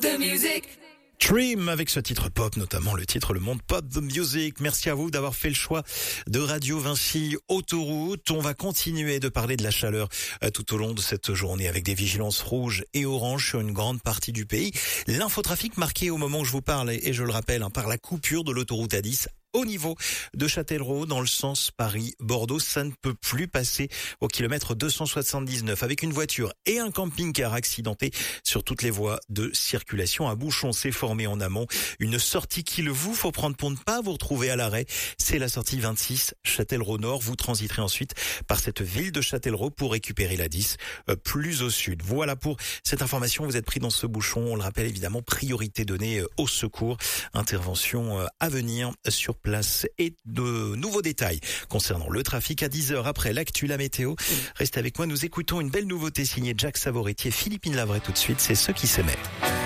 the music. Dream avec ce titre pop, notamment le titre Le Monde Pop the Music. Merci à vous d'avoir fait le choix de Radio Vinci Autoroute. On va continuer de parler de la chaleur tout au long de cette journée avec des vigilances rouges et oranges sur une grande partie du pays. L'infotrafic marqué au moment où je vous parle, et je le rappelle, par la coupure de l'autoroute A10 au niveau de Châtellerault dans le sens Paris-Bordeaux. Ça ne peut plus passer au kilomètre 279 avec une voiture et un camping-car accidenté sur toutes les voies de circulation. Un bouchon s'est formé en amont. Une sortie qu'il vous faut prendre pour ne pas vous retrouver à l'arrêt. C'est la sortie 26 Châtellerault Nord. Vous transiterez ensuite par cette ville de Châtellerault pour récupérer la 10 plus au sud. Voilà pour cette information. Vous êtes pris dans ce bouchon. On le rappelle évidemment, priorité donnée au secours. Intervention à venir sur place. Et de nouveaux détails concernant le trafic à 10h après l'actu, la météo. Restez avec moi, nous écoutons une belle nouveauté signée Jack Savoretti et Philippine Lavray tout de suite. C'est Ce qui s'aimait.